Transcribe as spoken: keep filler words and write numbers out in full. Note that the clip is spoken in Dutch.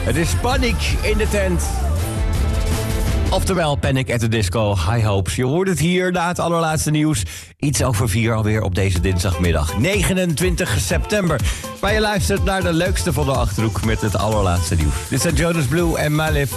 Het is Panic in de tent. Oftewel Panic at the Disco, High Hopes. Je hoort het hier na het allerlaatste nieuws. Iets over vier alweer op deze dinsdagmiddag. negenentwintig september. Waar je luistert naar de leukste van de Achterhoek met het allerlaatste nieuws. Dit zijn Jonas Blue en Malif.